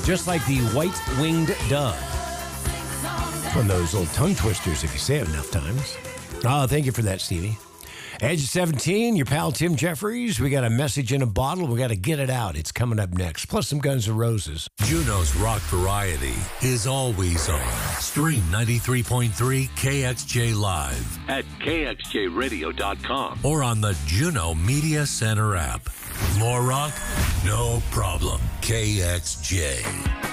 just like the white-winged dove. One of those little tongue twisters if you say it enough times. Oh, thank you for that, Stevie. Edge of 17, your pal Tim Jeffries. We got a message in a bottle. We got to get it out. It's coming up next. Plus some Guns N' Roses. Juno's rock variety is always on. Stream 93.3 KXJ Live at kxjradio.com or on the Juno Media Center app. More rock? No problem. KXJ.